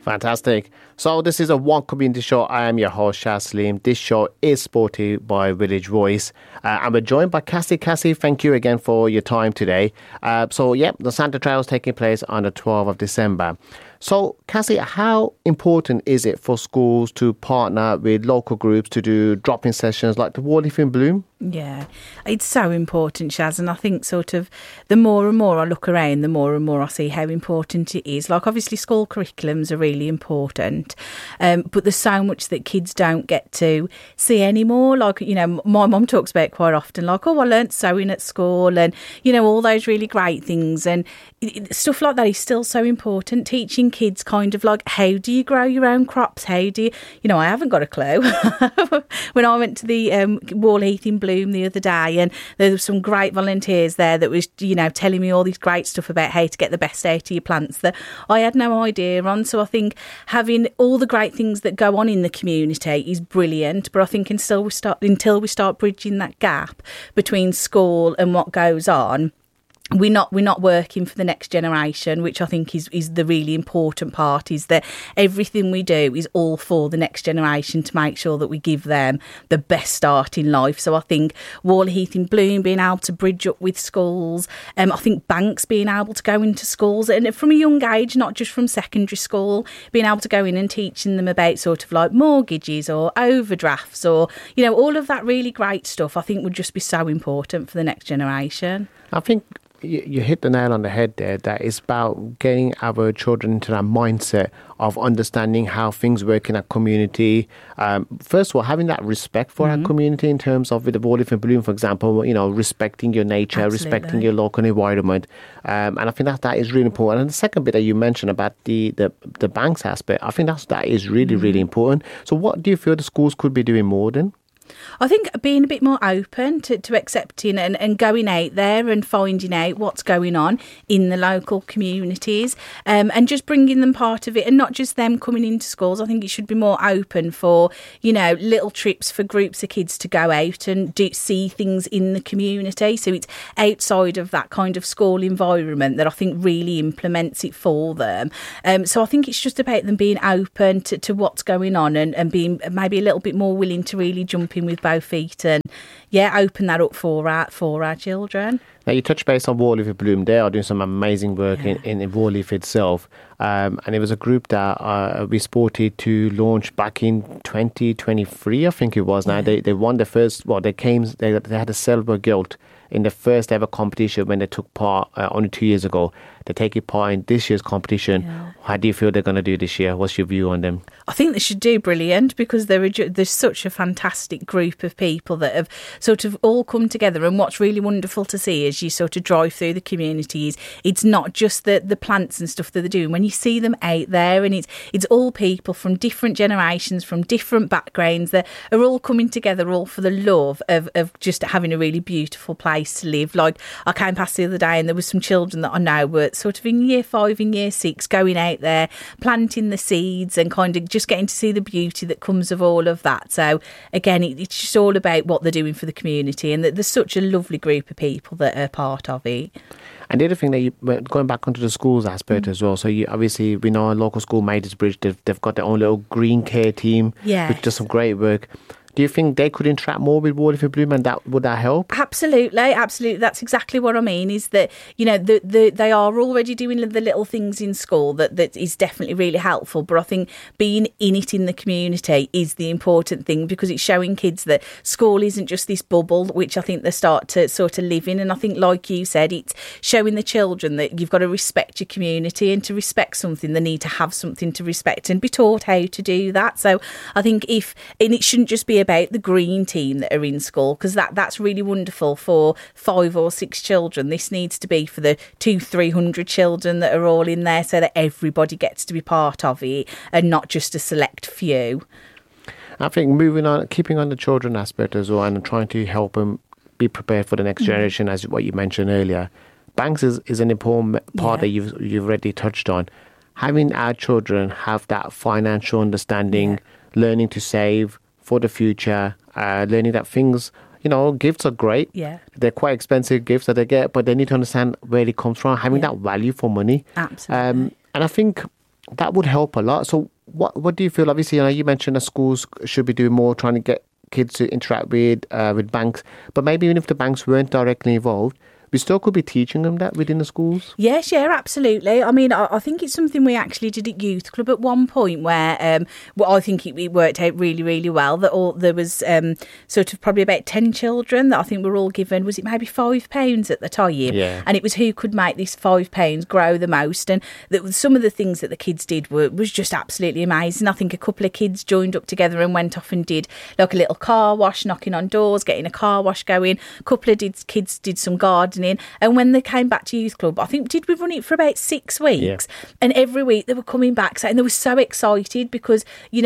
Fantastic. So this is a One Community Show. I am your host, Shaz Salim. This show is supported by Village Voice. And we're joined by Cassie. Cassie, thank you again for your time today. The Santa Trail is taking place on the 12th of December. So, Cassie, how important is it for schools to partner with local groups to do drop-in sessions like the Warleaf in Bloom? Yeah, it's so important, Shaz, and I think sort of the more and more I look around, the more and more I see how important it is. Like, obviously, school curriculums are really important, but there's so much that kids don't get to see anymore. Like, you know, my mum talks about quite often, like, oh, I learnt sewing at school and, you know, all those really great things. And stuff like that is still so important. Teaching kids kind of like, how do you grow your own crops? How do you know, I haven't got a clue. When I went to the Warleaf in Bloom the other day, and there were some great volunteers there that was, you know, telling me all this great stuff about how to get the best out of your plants that I had no idea on. So I think having all the great things that go on in the community is brilliant, but I think until we start bridging that gap between school and what goes on, we're not working for the next generation, which I think is the really important part, is that everything we do is all for the next generation to make sure that we give them the best start in life. So I think Warleaf in Bloom being able to bridge up with schools, I think banks being able to go into schools and from a young age, not just from secondary school, being able to go in and teaching them about sort of like mortgages or overdrafts or, you know, all of that really great stuff, I think would just be so important for the next generation. I think you hit the nail on the head there, that it's about getting our children into that mindset of understanding how things work in our community. First of all, having that respect for our community in terms of with the Warleaf and Bloom, for example, you know, respecting your nature, respecting your local environment. And I think that is really important. And the second bit that you mentioned about the banks aspect, I think that is really, really important. So what do you feel the schools could be doing more than? I think being a bit more open to accepting and going out there and finding out what's going on in the local communities, and just bringing them part of it, and not just them coming into schools. I think it should be more open for, you know, little trips for groups of kids to go out and see things in the community. So it's outside of that kind of school environment that I think really implements it for them. So I think it's just about them being open to what's going on and being maybe a little bit more willing to really jump in with both feet and open that up for our children. Now, you touched base on Warleaf in Bloom. They are doing some amazing work in Warleaf itself. And it was a group that we supported to launch back in 2023, I think it was. Now, they won the first, they had a silver gilt in the first ever competition when they took part only 2 years ago. They're taking part in this year's competition. Yeah. How do you feel they're going to do this year? What's your view on them? I think they should do brilliant, because there's such a fantastic group of people that have sort of all come together. And what's really wonderful to see as you sort of drive through the communities, it's not just the plants and stuff that they're doing. When you see them out there, and it's all people from different generations, from different backgrounds, that are all coming together, all for the love of just having a really beautiful place to live. Like, I came past the other day and there was some children that I know were sort of in year 5 and year 6 going out there planting the seeds and kind of just getting to see the beauty that comes of all of that. So again, it's just all about what they're doing for the community, and that there's such a lovely group of people that are part of it. And the other thing that going back onto the schools aspect as well. So we know a local school, Maid's Bridge, they've got their own little green care team, which does some great work. Do you think they could interact more with Warleaf in Bloom, and would that help? Absolutely. That's exactly what I mean, is that, you know, they are already doing the little things in school that is definitely really helpful. But I think being in it in the community is the important thing, because it's showing kids that school isn't just this bubble, which I think they start to sort of live in. And I think, like you said, it's showing the children that you've got to respect your community, and to respect something, they need to have something to respect and be taught how to do that. So I think and it shouldn't just be about the green team that are in school, because that's really wonderful for 5 or 6 children. This needs to be for the 200-300 children that are all in there, so that everybody gets to be part of it and not just a select few. I think moving on, keeping on the children aspect as well, and trying to help them be prepared for the next generation, as what you mentioned earlier. Banks is an important part that you've already touched on. Having our children have that financial understanding, learning to save for the future, learning that things, you know, gifts are great. Yeah. They're quite expensive gifts that they get, but they need to understand where it comes from, having that value for money. Absolutely. And I think that would help a lot. So what do you feel? Obviously, you mentioned that schools should be doing more, trying to get kids to interact with banks. But maybe even if the banks weren't directly involved, we still could be teaching them that within the schools. Yes, yeah, absolutely. I mean, I think it's something we actually did at Youth Club at one point where I think it worked out really, really well. There was sort of probably about 10 children that I think were all given, was it maybe £5 at the time? Yeah. And it was who could make this £5 grow the most. And some of the things that the kids did was just absolutely amazing. I think a couple of kids joined up together and went off and did like a little car wash, knocking on doors, getting a car wash going. A couple of kids did some gardening. And when they came back to Youth Club, I think, did we run it for about 6 weeks? Yeah. And every week they were coming back saying they were so excited because,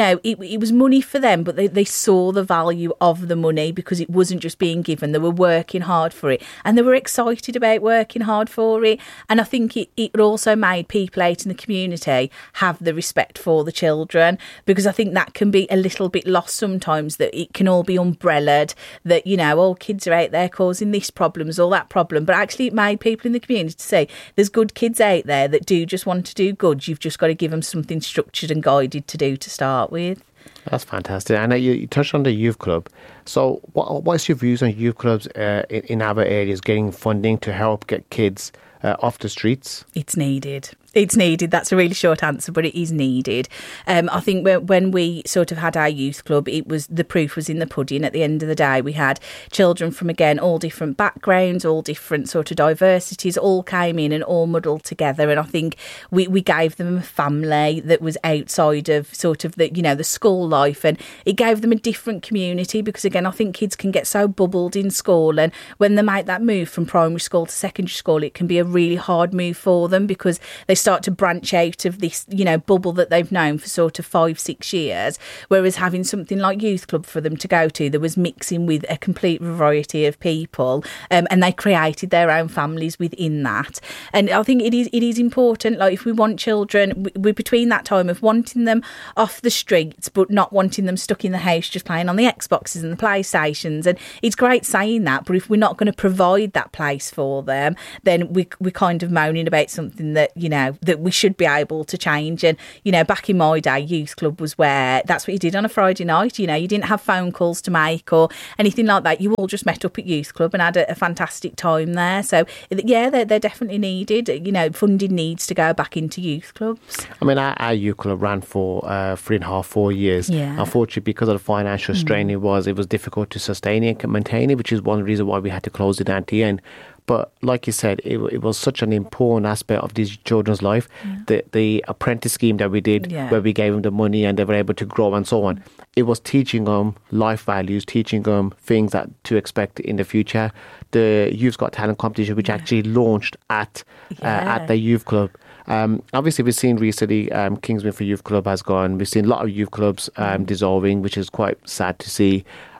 it was money for them, but they saw the value of the money because it wasn't just being given. They were working hard for it and they were excited about working hard for it. And I think it also made people out in the community have the respect for the children, because I think that can be a little bit lost sometimes, that it can all be umbrellaed, that, all kids are out there causing this problems, all that problem. But actually it made people in the community say there's good kids out there that do just want to do good. You've just got to give them something structured and guided to do to start with. That's fantastic. I know you touched on the Youth Club. So what's your views on youth clubs in other areas getting funding to help get kids off the streets? It's needed. It's needed. That's a really short answer, but it is needed. I think when we sort of had our youth club, the proof was in the pudding. At the end of the day, we had children from, again, all different backgrounds, all different sort of diversities, all came in and all muddled together. And I think we gave them a family that was outside of sort of the school life, and it gave them a different community, because again, I think kids can get so bubbled in school, and when they make that move from primary school to secondary school, it can be a really hard move for them, because they start to branch out of this, bubble that they've known for sort of 5-6 years. Whereas having something like Youth Club for them to go to, there was mixing with a complete variety of people, and they created their own families within that. And I think it is important, like if we want children, we're between that time of wanting them off the streets, but not wanting them stuck in the house just playing on the Xboxes and the PlayStations. And it's great saying that, but if we're not going to provide that place for them, then we're kind of moaning about something that, that we should be able to change. And, back in my day, Youth Club was where that's what you did on a Friday night. You didn't have phone calls to make or anything like that. You all just met up at Youth Club and had a fantastic time there. So, yeah, they're definitely needed. Funding needs to go back into youth clubs. I mean, our youth club ran for 3.5-4 years. Yeah. Unfortunately, because of the financial strain it was difficult to sustain it and maintain it, which is one reason why we had to close it down at the end. But like you said, it was such an important aspect of these children's life. Yeah. The apprentice scheme that we did, where we gave them the money and they were able to grow and so on. It was teaching them life values, teaching them things that to expect in the future. The Youth Got Talent competition, which actually launched at the youth club. Obviously, we've seen recently Kingsman for Youth Club has gone. We've seen a lot of youth clubs dissolving, which is quite sad to see.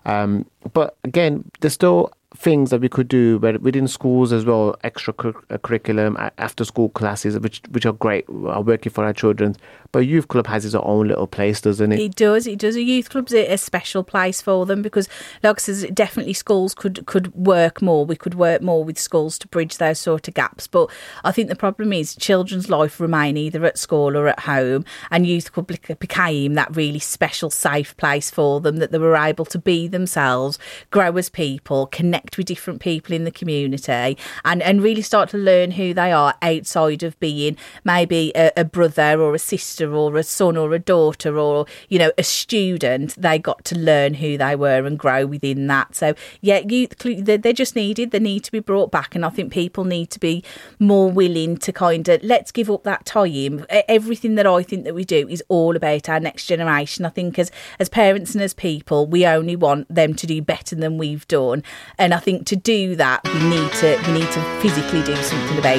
But again, there's still things that we could do within schools as well, extra curriculum, after school classes, which are great, are working for our children. But Youth Club has its own little place, doesn't it? It does. A Youth Club's a special place for them, because, like I said, definitely schools could work more. We could work more with schools to bridge those sort of gaps. But I think the problem is children's life remain either at school or at home, and Youth Club became that really special, safe place for them, that they were able to be themselves, grow as people, connect with different people in the community, and really start to learn who they are outside of being maybe a brother or a sister or a son or a daughter or a student. They got to learn who they were and grow within that. So yeah, they're just needed. They need to be brought back, and I think people need to be more willing to kind of let's give up that time. Everything that I think that we do is all about our next generation. I think as parents and as people, we only want them to do better than we've done, and I think to do that we need to physically do something about